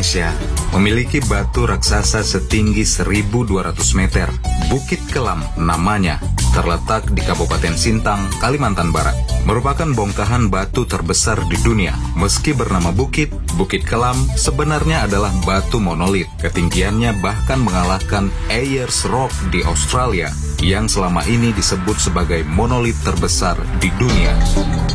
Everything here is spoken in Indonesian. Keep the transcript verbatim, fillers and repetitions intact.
Indonesia memiliki batu raksasa setinggi seribu dua ratus meter. Bukit Kelam namanya, terletak di Kabupaten Sintang, Kalimantan Barat. Merupakan bongkahan batu terbesar di dunia. Meski bernama bukit, Bukit Kelam sebenarnya adalah batu monolit. Ketinggiannya bahkan mengalahkan Ayers Rock di Australia, yang selama ini disebut sebagai monolit terbesar di dunia.